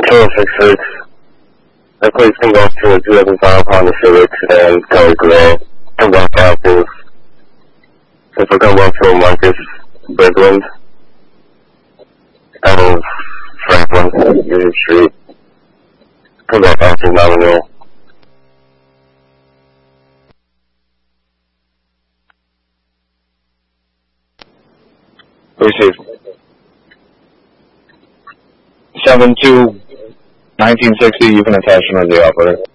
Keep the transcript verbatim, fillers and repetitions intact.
Control six six. I placed inbound to a two thousand five Honda Civic and color gray. Inbound active. Central Combo to Marcus Berglund. Out of Franklin, Union Street. Inbound active nominal. Received. seven two, nineteen sixty, you can attach him as the operator.